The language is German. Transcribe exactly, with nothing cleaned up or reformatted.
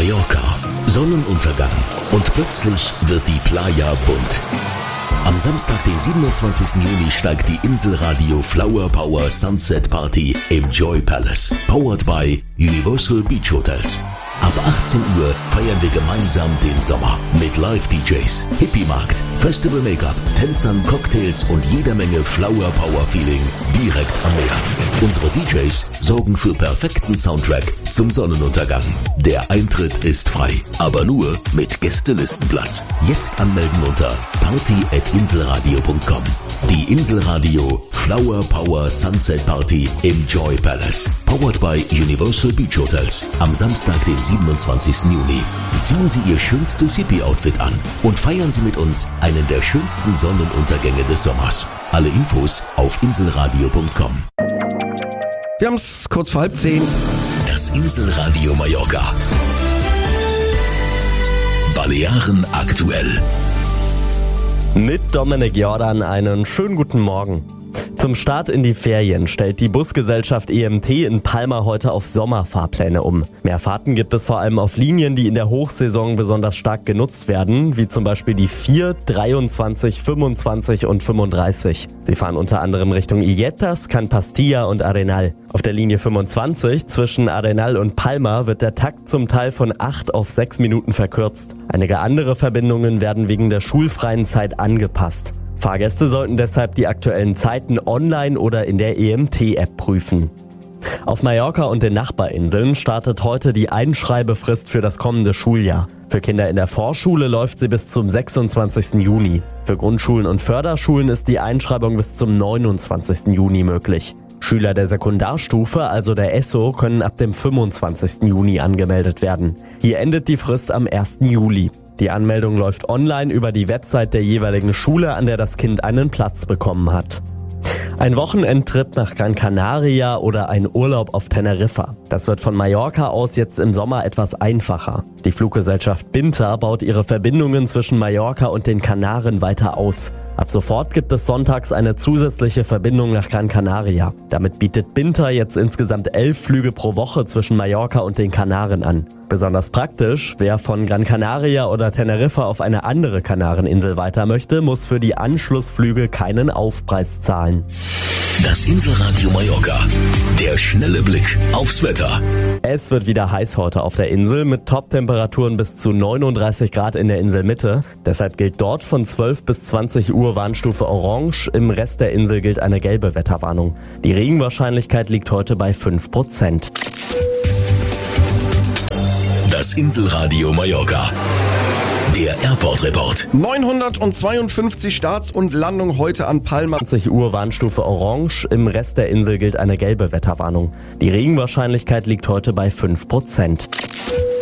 Mallorca. Sonnenuntergang und plötzlich wird die Playa bunt. Am Samstag, den siebenundzwanzigsten Juni, steigt die Inselradio Flower Power Sunset Party im Joy Palace. Powered by Universal Beach Hotels. Ab achtzehn Uhr feiern wir gemeinsam den Sommer mit Live-D Js, Hippie-Markt, Festival-Make-up, Tänzern, Cocktails und jeder Menge Flower-Power-Feeling direkt am Meer. Unsere D Js sorgen für perfekten Soundtrack zum Sonnenuntergang. Der Eintritt ist frei, aber nur mit Gästelistenplatz. Jetzt anmelden unter party at inselradio punkt com. Die Inselradio Flower Power Sunset Party im Joy Palace. Powered by Universal Beach Hotels. Am Samstag, den siebenundzwanzigsten Juni. Ziehen Sie Ihr schönstes Hippie-Outfit an und feiern Sie mit uns einen der schönsten Sonnenuntergänge des Sommers. Alle Infos auf inselradio punkt com. Wir haben es kurz vor halb zehn. Das Inselradio Mallorca. Balearen aktuell. Mit Dominik Jordan einen schönen guten Morgen. Zum Start in die Ferien stellt die Busgesellschaft E M T in Palma heute auf Sommerfahrpläne um. Mehr Fahrten gibt es vor allem auf Linien, die in der Hochsaison besonders stark genutzt werden, wie zum Beispiel die vier, dreiundzwanzig, fünfundzwanzig und fünfunddreißig. Sie fahren unter anderem Richtung Illetas, Can Pastilla und Arenal. Auf der Linie fünfundzwanzig zwischen Arenal und Palma wird der Takt zum Teil von acht auf sechs Minuten verkürzt. Einige andere Verbindungen werden wegen der schulfreien Zeit angepasst. Fahrgäste sollten deshalb die aktuellen Zeiten online oder in der E M T-App prüfen. Auf Mallorca und den Nachbarinseln startet heute die Einschreibefrist für das kommende Schuljahr. Für Kinder in der Vorschule läuft sie bis zum sechsundzwanzigsten Juni. Für Grundschulen und Förderschulen ist die Einschreibung bis zum neunundzwanzigsten Juni möglich. Schüler der Sekundarstufe, also der E S O, können ab dem fünfundzwanzigsten Juni angemeldet werden. Hier endet die Frist am ersten Juli. Die Anmeldung läuft online über die Website der jeweiligen Schule, an der das Kind einen Platz bekommen hat. Ein Wochenendtrip nach Gran Canaria oder ein Urlaub auf Teneriffa. Das wird von Mallorca aus jetzt im Sommer etwas einfacher. Die Fluggesellschaft Binter baut ihre Verbindungen zwischen Mallorca und den Kanaren weiter aus. Ab sofort gibt es sonntags eine zusätzliche Verbindung nach Gran Canaria. Damit bietet Binter jetzt insgesamt elf Flüge pro Woche zwischen Mallorca und den Kanaren an. Besonders praktisch, wer von Gran Canaria oder Teneriffa auf eine andere Kanareninsel weiter möchte, muss für die Anschlussflüge keinen Aufpreis zahlen. Das Inselradio Mallorca. Der schnelle Blick aufs Wetter. Es wird wieder heiß heute auf der Insel mit Top-Temperaturen bis zu neununddreißig Grad in der Inselmitte. Deshalb gilt dort von zwölf bis zwanzig Uhr Warnstufe Orange. Im Rest der Insel gilt eine gelbe Wetterwarnung. Die Regenwahrscheinlichkeit liegt heute bei fünf Prozent. Das Inselradio Mallorca. Der Airport Report. neunhundertzweiundfünfzig Starts und Landungen heute an Palma. zwanzig Uhr Warnstufe Orange. Im Rest der Insel gilt eine gelbe Wetterwarnung. Die Regenwahrscheinlichkeit liegt heute bei fünf Prozent.